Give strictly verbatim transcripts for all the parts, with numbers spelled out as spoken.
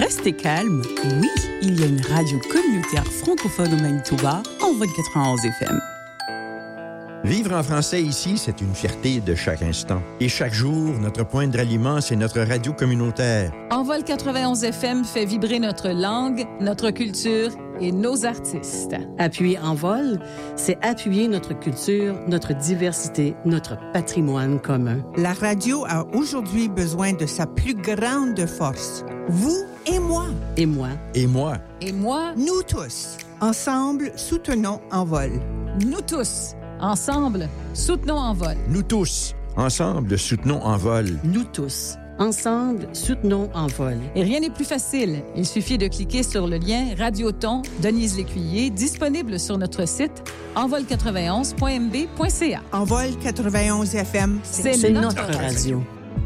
restez calme. Oui, il y a une radio communautaire francophone au Manitoba, Envol quatre-vingt-onze F M. Vivre en français ici, c'est une fierté de chaque instant. Et chaque jour, notre point de ralliement, c'est notre radio communautaire. Envol quatre-vingt-onze F M fait vibrer notre langue, notre culture et nos artistes. Appuyer Envol, c'est appuyer notre culture, notre diversité, notre patrimoine commun. La radio a aujourd'hui besoin de sa plus grande force. Vous et moi. Et moi. Et moi. Et moi. Nous tous. Ensemble, soutenons Envol. Nous tous. Ensemble, soutenons Envol. Nous tous. Ensemble, soutenons Envol. Nous tous. Ensemble, soutenons Envol. Et rien n'est plus facile. Il suffit de cliquer sur le lien Radioton Denise Lécuyer, disponible sur notre site envol quatre-vingt-onze point m b point c a. Envol quatre-vingt-onze F M, c'est, c'est notre, notre radio.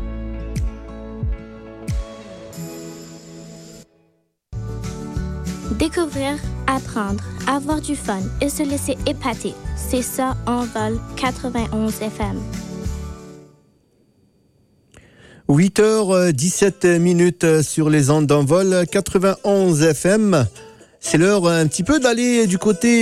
Découvrir, apprendre, avoir du fun et se laisser épater. C'est ça, Envol quatre-vingt-onze F M. huit heures dix-sept minutes sur les ondes d'Envol quatre-vingt-onze F M. C'est l'heure un petit peu d'aller du côté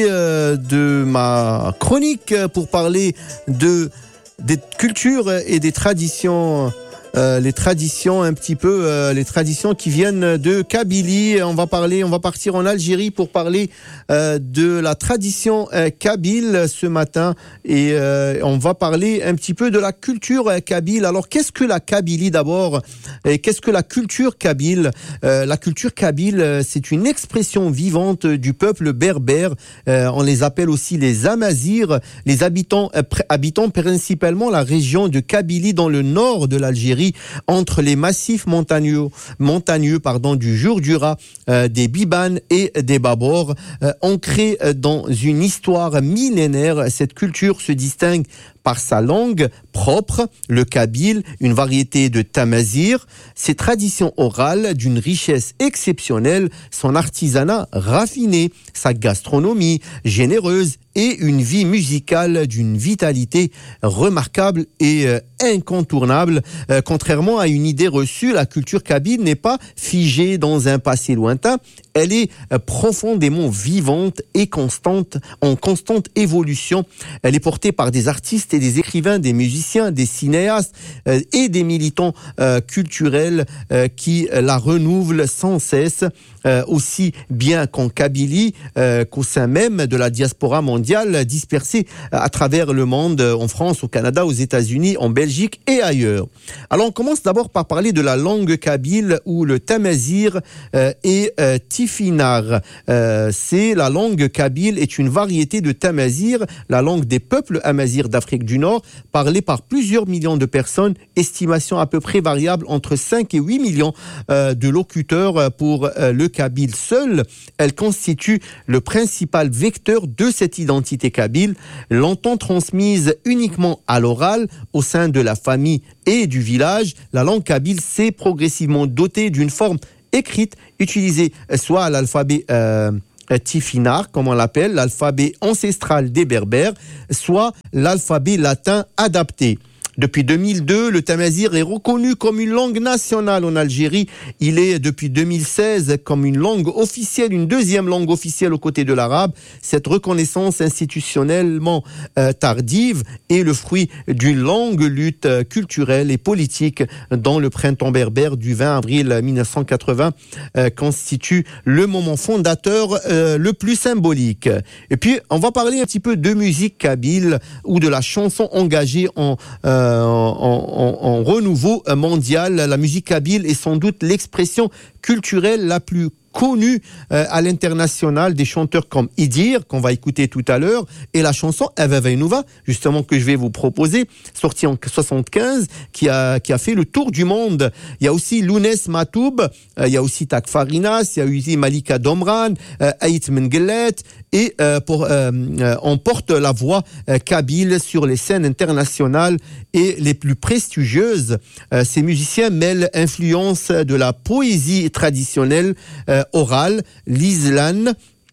de ma chronique pour parler de, des cultures et des traditions. Euh, les traditions un petit peu, euh, les traditions qui viennent de Kabylie. On va parler, on va partir en Algérie pour parler euh, de la tradition euh, kabyle ce matin et euh, on va parler un petit peu de la culture euh, kabyle. Alors qu'est-ce que la Kabylie d'abord et qu'est-ce que la culture kabyle? euh, La culture kabyle, c'est une expression vivante du peuple berbère. Euh, on les appelle aussi les Amazirs, les habitants euh, pr- habitant principalement la région de Kabylie dans le nord de l'Algérie, entre les massifs montagneux, montagneux pardon, du Jurdura, euh, des Bibanes et des Babors. Euh, ancrée dans une histoire millénaire, cette culture se distingue par sa langue propre, le kabyle, une variété de tamazir, ses traditions orales d'une richesse exceptionnelle, son artisanat raffiné, sa gastronomie généreuse et une vie musicale d'une vitalité remarquable et euh, incontournable. Euh, contrairement à une idée reçue, la culture kabyle n'est pas figée dans un passé lointain, elle est euh, profondément vivante et constante, en constante évolution. Elle est portée par des artistes et des écrivains, des musiciens, des cinéastes euh, et des militants euh, culturels euh, qui la renouvelent sans cesse, euh, aussi bien qu'en Kabylie euh, qu'au sein même de la diaspora mondiale dispersée à travers le monde, en France, au Canada, aux États-Unis, en Belgique et ailleurs. Alors on commence d'abord par parler de la langue kabyle ou le tamazir euh, et euh, tifinar. Euh, c'est la langue kabyle est une variété de tamazir, la langue des peuples amazirs d'Afrique du Nord, parlée par plusieurs millions de personnes, estimation à peu près variable entre cinq et huit millions euh, de locuteurs pour euh, le kabyle seul. Elle constitue le principal vecteur de cette identité kabyle, longtemps transmise uniquement à l'oral au sein de la famille et du village. La langue kabyle s'est progressivement dotée d'une forme écrite utilisée soit à l'alphabet euh, tifinar, comme on l'appelle, l'alphabet ancestral des Berbères, soit l'alphabet latin adapté. Depuis deux mille deux, le tamazir est reconnu comme une langue nationale en Algérie. Il est depuis deux mille seize comme une langue officielle, une deuxième langue officielle aux côtés de l'arabe. Cette reconnaissance institutionnellement euh, tardive est le fruit d'une longue lutte euh, culturelle et politique dont le printemps berbère du vingt avril mille neuf cent quatre-vingts euh, constitue le moment fondateur euh, le plus symbolique. Et puis, on va parler un petit peu de musique kabyle ou de la chanson engagée en euh, En, en, en renouveau mondial. La musique kabyle est sans doute l'expression culturelle la plus connue euh, à l'international des chanteurs comme Idir, qu'on va écouter tout à l'heure, et la chanson Eva Veinouva, justement, que je vais vous proposer, sortie en soixante-quinze, qui a, qui a fait le tour du monde. Il y a aussi Lounès Matoub, euh, il y a aussi Tak Farinas, il y a aussi Malika Domran, euh, Aït Mengelet, et euh, pour, euh, euh, on porte la voix euh, kabyle sur les scènes internationales et les plus prestigieuses. Euh, ces musiciens mêlent influence de la poésie traditionnelle euh, orale, l'islam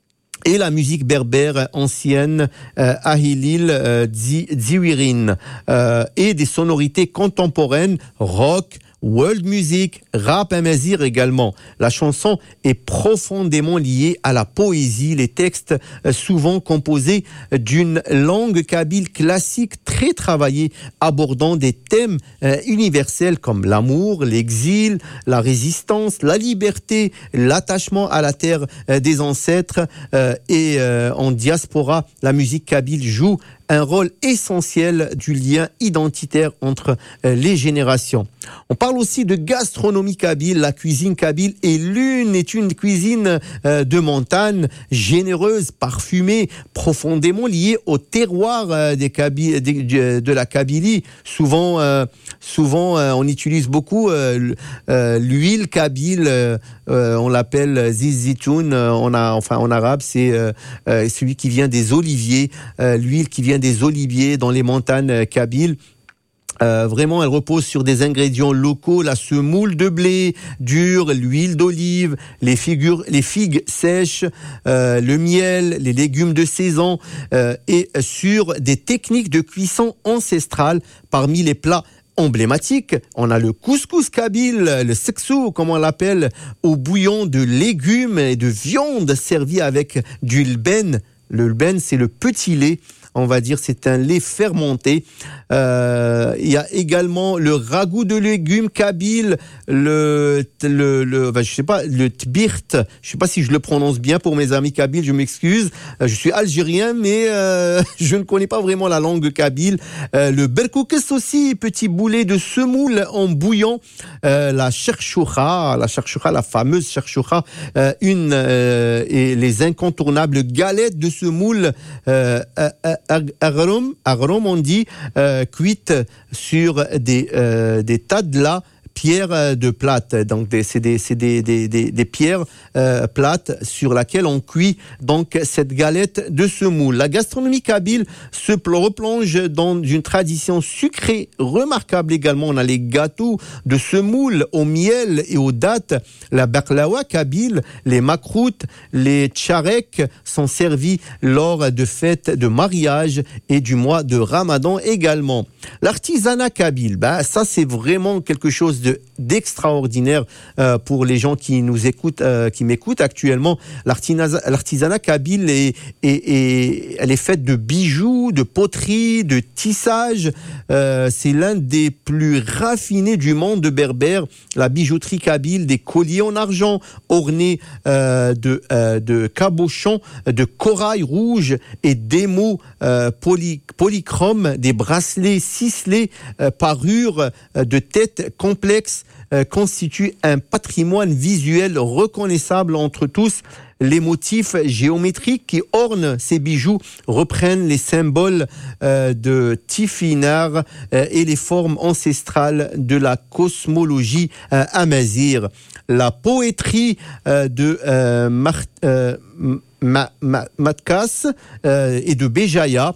et la musique berbère ancienne, euh, Ahilil euh, Dziwirin, euh, et des sonorités contemporaines, rock, world music, rap amazir également. La chanson est profondément liée à la poésie, les textes souvent composés d'une langue kabyle classique très travaillée, abordant des thèmes euh, universels comme l'amour, l'exil, la résistance, la liberté, l'attachement à la terre euh, des ancêtres euh, et euh, en diaspora, la musique kabyle joue un rôle essentiel du lien identitaire entre euh, les générations. On parle aussi de gastronomie kabyle. La cuisine kabyle est l'une est une cuisine euh, de montagne, généreuse, parfumée, profondément liée au terroir euh, des Kaby- de, de la Kabylie. Souvent, euh, souvent euh, on utilise beaucoup euh, euh, l'huile kabyle. Euh, euh, on l'appelle zizitoun. Euh, on a, enfin, en arabe, c'est euh, euh, celui qui vient des oliviers. Euh, l'huile qui vient des oliviers dans les montagnes euh, kabyles. Euh, vraiment, elle repose sur des ingrédients locaux, la semoule de blé dur, l'huile d'olive, les, figures, les figues sèches, euh, le miel, les légumes de saison euh, et sur des techniques de cuisson ancestrales. Parmi les plats emblématiques, on a le couscous kabyle, le seksou, comme on l'appelle, au bouillon de légumes et de viande servi avec du lben. Le lben, c'est le petit lait. On va dire c'est un lait fermenté. Euh, il y a également le ragoût de légumes kabyle, le le le ben, je sais pas le tbirt. Je sais pas si je le prononce bien pour mes amis kabyles, je m'excuse. Euh, je suis algérien mais euh, je ne connais pas vraiment la langue kabyle. Euh, le berkoukes aussi, petit boulet de semoule en bouillon. Euh, la cherchoucha, la cherchoucha, la fameuse cherchoucha, euh, une euh, et les incontournables galettes de semoule. Euh, euh, Agrom, agrom on dit, euh, cuite sur des, euh, des tas de la pierres de plate. Donc des, c'est des, c'est des, des, des, des pierres euh, plates sur laquelle on cuit donc cette galette de semoule. La gastronomie kabyle se replonge dans une tradition sucrée remarquable également. On a les gâteaux de semoule au miel et aux dattes. La baklawa kabyle, les makroutes, les tcharek sont servis lors de fêtes de mariage et du mois de Ramadan également. L'artisanat kabyle, bah ça c'est vraiment quelque chose de d'extraordinaire euh, pour les gens qui nous écoutent, euh, qui m'écoutent actuellement. L'artisanat, l'artisanat kabyle est, est, est, elle est faite de bijoux, de poterie, de tissage. Euh, c'est l'un des plus raffinés du monde berbère. La bijouterie kabyle, des colliers en argent ornés euh, de, euh, de cabochons, de corail rouge et d'émaux euh, poly, polychromes, des bracelets ciselés, euh, parures euh, de tête complètes euh, constitue un patrimoine visuel reconnaissable entre tous. Les motifs géométriques qui ornent ces bijoux reprennent les symboles euh, de Tifinagh euh, et les formes ancestrales de la cosmologie euh, amazigh. La poétrie euh, de euh, Mar- euh, Ma- Ma- Matkas euh, et de Béjaïa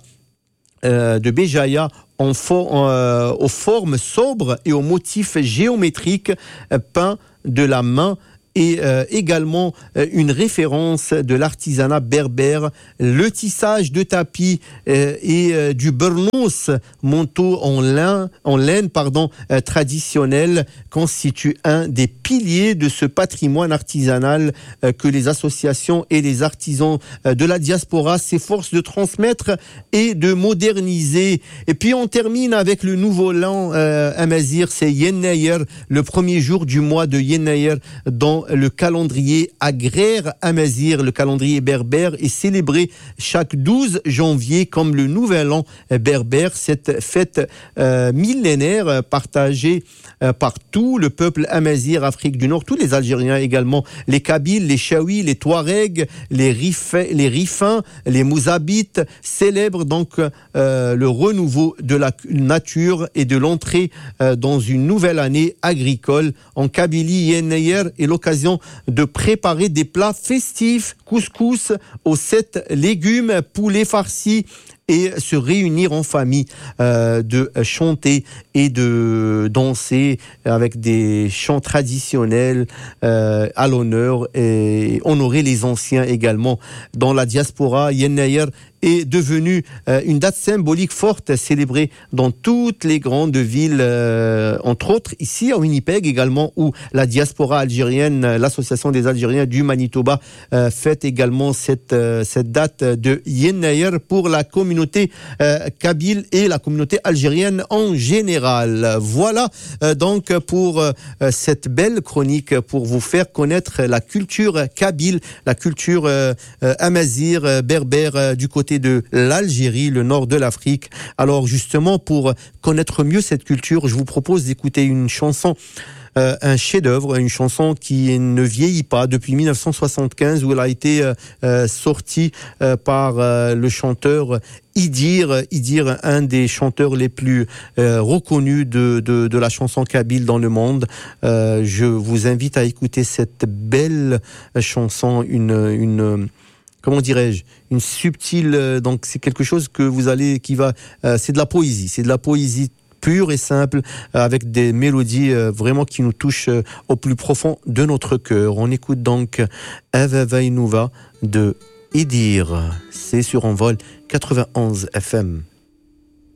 euh, de Béjaïa En for, euh, aux formes sobres et aux motifs géométriques euh, peints de la main et euh, également euh, une référence de l'artisanat berbère, le tissage de tapis euh, et euh, du burnous, manteau en lin, en laine pardon, euh, traditionnel, constitue un des piliers de ce patrimoine artisanal euh, que les associations et les artisans euh, de la diaspora s'efforcent de transmettre et de moderniser. Et puis on termine avec le nouveau l'an euh, amazigh, c'est Yennayer, le premier jour du mois de Yennayer dans le calendrier agraire amazigh. Le calendrier berbère est célébré chaque douze janvier comme le nouvel an berbère. Cette fête euh, millénaire partagée euh, par tout le peuple amazigh, Afrique du Nord, tous les Algériens également, les Kabyles, les Chaouis, les Touaregs, les, Rif- les Rifins, les Mouzabites, célèbrent donc euh, le renouveau de la nature et de l'entrée euh, dans une nouvelle année agricole. En Kabylie, Yennayer est l'occasion de préparer des plats festifs, couscous aux sept légumes, poulet farci, et se réunir en famille, euh, de chanter et de danser avec des chants traditionnels euh, à l'honneur et honorer les anciens également. Dans la diaspora, Yennayer est devenue euh, une date symbolique forte, célébrée dans toutes les grandes villes, euh, entre autres ici à Winnipeg également, où la diaspora algérienne, l'association des Algériens du Manitoba, euh, fête également cette, euh, cette date de Yennayer pour la communauté euh, kabyle et la communauté algérienne en général. Voilà euh, donc pour euh, cette belle chronique pour vous faire connaître la culture kabyle, la culture euh, euh, amazigh, euh, berbère euh, du côté de l'Algérie, le nord de l'Afrique. Alors justement, pour connaître mieux cette culture, je vous propose d'écouter une chanson, euh, un chef-d'œuvre, une chanson qui ne vieillit pas depuis mille neuf cent soixante-quinze, où elle a été euh, euh, sortie euh, par euh, le chanteur Idir, Idir, un des chanteurs les plus euh, reconnus de, de, de la chanson kabyle dans le monde. Euh, je vous invite à écouter cette belle chanson, une, une comment dirais-je, une subtile. Donc c'est quelque chose que vous allez, qui va, euh, c'est de la poésie, c'est de la poésie pure et simple, euh, avec des mélodies euh, vraiment qui nous touchent euh, au plus profond de notre cœur. On écoute donc Eve Vainuva de Idir. C'est sur Envol quatre-vingt-onze F M.